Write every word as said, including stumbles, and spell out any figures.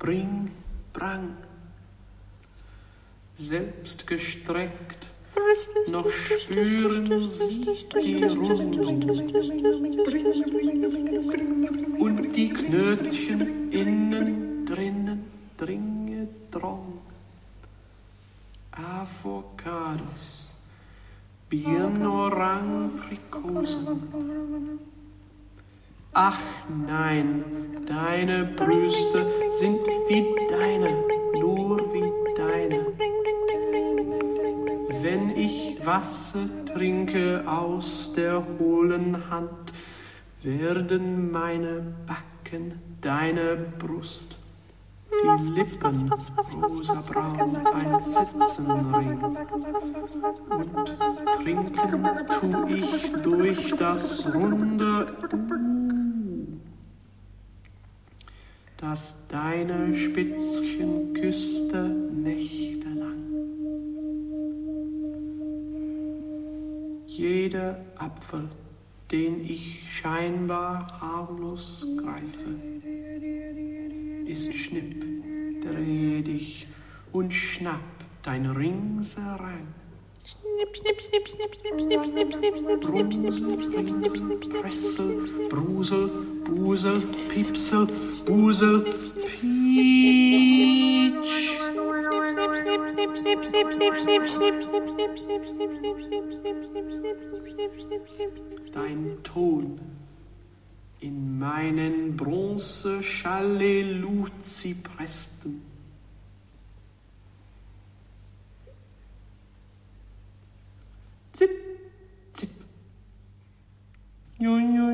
bring, brang, selbst gestreckt, noch spüren sie die Rundung und die Knötchen innen drinnen dringe drong. Avocados, Birnen, Orangen, Aprikosen. Ach nein, deine Brüste sind wie deine, nur wie deine. Wenn ich Wasser trinke aus der hohlen Hand, werden meine Backen deine Brust, die Lippen rosabraun, ein Zitzenring. Und trinken tu ich durch das runde U, das deine Spitzchen küsste nächtelang. Jeder Apfel, den ich scheinbar harmlos greife, ist Schnipp, dreh dich und schnapp dein Ringserang. Schnipp, schnipp, schnipp, schnipp, schnipp, schnipp, schnipp, schnipp, schnipp, schnipp, schnipp, schnipp, schnipp, schnipp, schnipp, Pressel, Brusel, Busel, Pipsel, Busel, Pietsch. Dein Ton in meinen Bronze-Chalelu-Zypresten. Zip, zip. Jo, jo.